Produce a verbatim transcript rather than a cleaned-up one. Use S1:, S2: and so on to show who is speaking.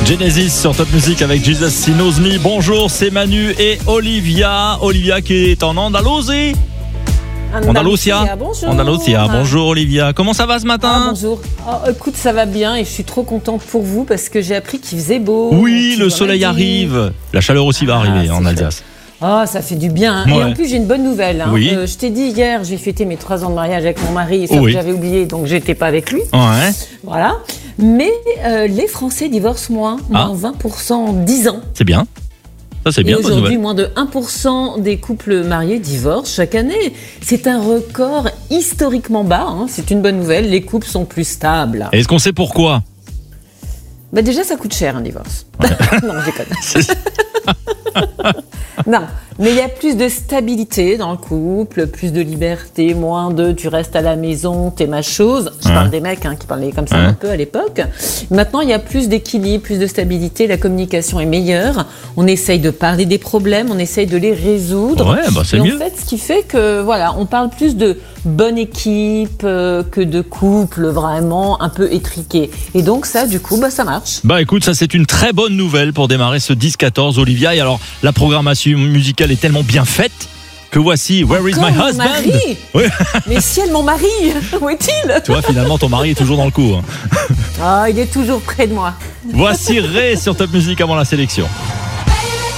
S1: Genesis sur Top Music avec Jesus He Knows Me. Bonjour, c'est Manu et Olivia. Olivia qui est en Andalousie. Andalusia.
S2: Bonjour.
S1: Andalusia. Bonjour Olivia. Comment ça va ce matin?
S2: Ah, bonjour. Oh, écoute, ça va bien et je suis trop contente pour vous parce que j'ai appris qu'il faisait beau.
S1: Oui, le soleil arrive. La chaleur aussi va
S2: ah,
S1: arriver en Alsace.
S2: Oh, ça fait du bien. Hein.
S1: Ouais.
S2: Et en plus, j'ai une bonne nouvelle. Hein.
S1: Oui.
S2: Euh, je t'ai dit hier, j'ai fêté mes trois ans de mariage avec mon mari, sauf
S1: oui.
S2: que j'avais oublié, donc j'étais pas avec lui.
S1: Ouais.
S2: Voilà. Mais euh, les Français divorcent moins, moins
S1: Ah.
S2: vingt pour cent en dix ans.
S1: C'est bien. Ça, c'est bien.
S2: Et aujourd'hui, moins de un pour cent des couples mariés divorcent chaque année. C'est un record historiquement bas. Hein. C'est une bonne nouvelle. Les couples sont plus stables.
S1: Est-ce qu'on sait pourquoi?
S2: Bah déjà, ça coûte cher un divorce. Ouais. Non, je déconne. Non, mais il y a plus de stabilité dans le couple, plus de liberté, moins de tu restes à la maison, t'es ma chose. Je
S1: ouais.
S2: parle des mecs hein, qui parlaient comme ça ouais. un peu à l'époque. Maintenant, il y a plus d'équilibre, plus de stabilité, la communication est meilleure. On essaye de parler des problèmes, on essaye de les résoudre.
S1: Ouais, bah c'est
S2: et
S1: mieux.
S2: En fait, ce qui fait que voilà, on parle plus de bonne équipe euh, que de couple vraiment un peu étriqué. Et donc ça, du coup, bah ça marche.
S1: Bah écoute, ça c'est une très bonne nouvelle pour démarrer ce dix quatorze, Olivia. Et alors, la programmation musicale est tellement bien faite que voici Where
S2: Encore
S1: is my
S2: mon
S1: husband?
S2: Mari
S1: Oui.
S2: Mais ciel, mon mari, où est-il?
S1: Tu vois, finalement, ton mari est toujours dans le coup. Hein.
S2: Ah, il est toujours près de moi.
S1: Voici Ray sur Top Music avant la sélection.